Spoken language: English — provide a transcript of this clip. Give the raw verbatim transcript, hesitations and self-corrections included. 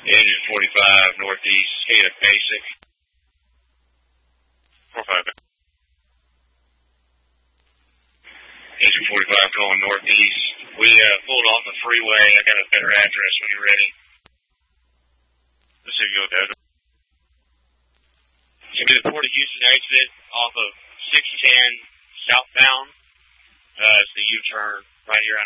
Engine forty-five northeast, head of basic. four five. Engine forty-five going northeast. We uh, pulled off the freeway. I got a better address when you're ready. Let's see if you go there. It's going to be the Port of Houston exit off of six ten southbound. Uh, it's the U-turn right here on